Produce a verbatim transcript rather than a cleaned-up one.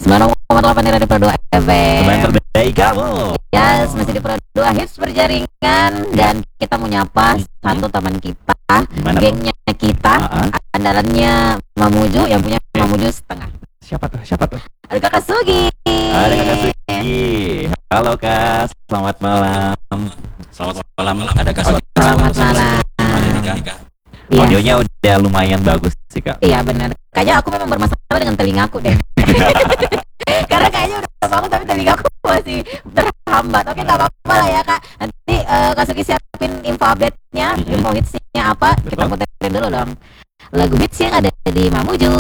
sembilan puluh koma delapan dari Pro dua F M. Teman terbaik kamu. Yes, masih di Pro dua Hits berjaringan. Dan kita mau nyapa Hmm. satu teman kita, Gimana, Bro? gengnya kita, Ah, ah. andalannya Mamuju, yang punya Mamuju setengah. Siapa tuh? Siapa tuh? Ada Kakak Sugi. Ada Kakak Sugi. Halo Kak, selamat malam. Selamat malam, ada Kak Sugi. Selamat malam. Kak. Iya, Audionya udah lumayan bagus sih Kak. iya benar. Kayaknya aku memang bermasalah dengan telingaku deh. Karena kayaknya udah bangun tapi telingaku masih terhambat. Oke, nggak apa-apa lah ya Kak. Nanti eh, Kak Sugi siapin info update-nya, Mhm. info hitsnya apa, kita Betul. puterin dulu dong. Lagu hits yang ada di Mamuju.